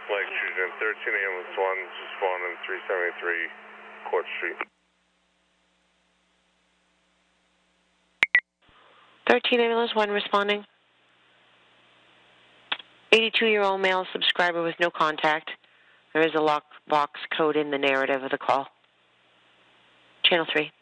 Lake Fusion, 13 ambulance 1, responding 373 Court Street. 13 ambulance 1 responding. 82-year-old male subscriber with no contact. There is a lockbox code in the narrative of the call. Channel 3.